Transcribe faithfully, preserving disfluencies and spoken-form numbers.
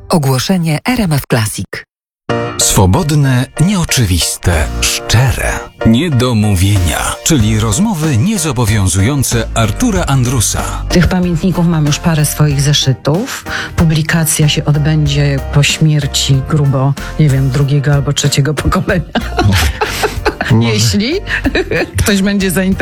Ogłoszenie R M F Classic. Swobodne, nieoczywiste, szczere. Niedomówienia, czyli rozmowy niezobowiązujące Artura Andrusa. Tych pamiętników mam już parę swoich zeszytów. Publikacja się odbędzie po śmierci grubo, nie wiem, drugiego albo trzeciego pokolenia. Jeśli ktoś będzie zainteresowany.